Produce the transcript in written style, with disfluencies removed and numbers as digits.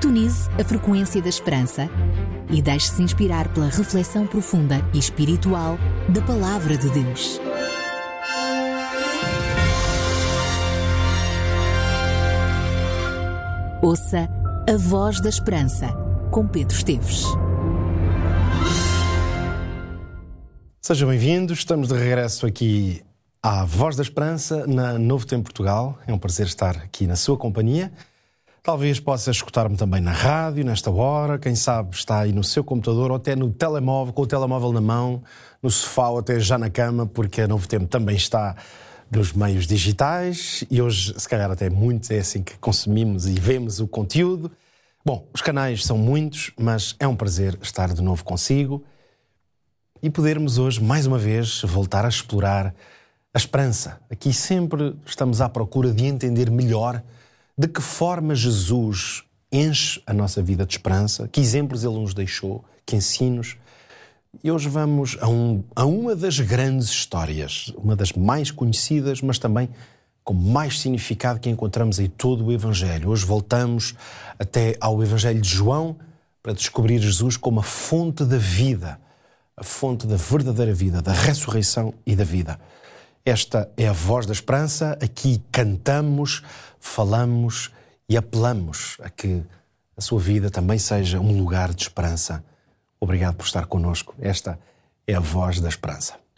Sintonize a frequência da esperança e deixe-se inspirar pela reflexão profunda e espiritual da Palavra de Deus. Ouça a Voz da Esperança, com Pedro Esteves. Sejam bem-vindos, estamos de regresso aqui à Voz da Esperança, na Novo Tempo Portugal. É um prazer estar aqui na sua companhia. Talvez possa escutar-me também na rádio, nesta hora, quem sabe está aí no seu computador ou até no telemóvel, com o telemóvel na mão, no sofá ou até já na cama, porque a Novo Tempo também está nos meios digitais e hoje, se calhar até muitos, é assim que consumimos e vemos o conteúdo. Bom, os canais são muitos, mas é um prazer estar de novo consigo e podermos hoje, mais uma vez, voltar a explorar a esperança. Aqui sempre estamos à procura de entender melhor de que forma Jesus enche a nossa vida de esperança, que exemplos Ele nos deixou, que ensinos. E hoje vamos a uma das grandes histórias, uma das mais conhecidas, mas também com mais significado que encontramos em todo o Evangelho. Hoje voltamos até ao Evangelho de João para descobrir Jesus como a fonte da vida, a fonte da verdadeira vida, da ressurreição e da vida. Esta é a Voz da Esperança. Aqui cantamos, falamos e apelamos a que a sua vida também seja um lugar de esperança. Obrigado por estar connosco. Esta é a Voz da Esperança.